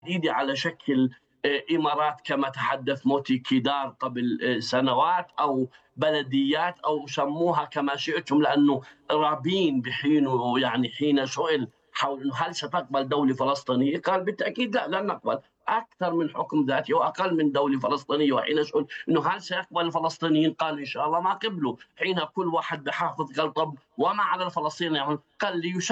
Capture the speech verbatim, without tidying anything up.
جديدة على شكل آآ إمارات كما تحدث موتي كيدار قبل آآ سنوات، أو بلديات، أو سموها كما شئتم، لأنه رابين بحين يعني حين سُئل حول إنه هل ستقبل دولة فلسطينية؟ قال بالتأكيد لأ، لن نقبل أكثر من حكم ذاتي وأقل من دولة فلسطينية. وحين سُئل إنه هل سيقبل الفلسطينيين؟ قال إن شاء الله ما قبلوا. حين كل واحد بحافظ قال طب وما على الفلسطينيين يعملون؟ قال ليش